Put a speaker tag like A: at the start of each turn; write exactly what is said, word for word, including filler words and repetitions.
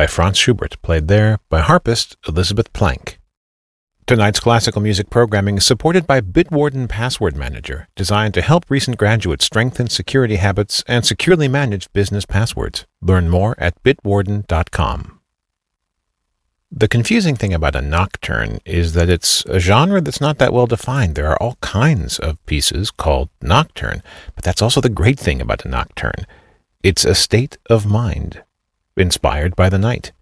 A: by Franz Schubert, played there by harpist Elizabeth Plank. Tonight's classical music programming is supported by Bitwarden Password Manager, designed to help recent graduates strengthen security habits and securely manage business passwords. Learn more at bitwarden dot com. The confusing thing about a nocturne is that it's a genre that's not that well defined. There are all kinds of pieces called nocturne, but that's also the great thing about a nocturne. It's a state of mind, inspired by the night.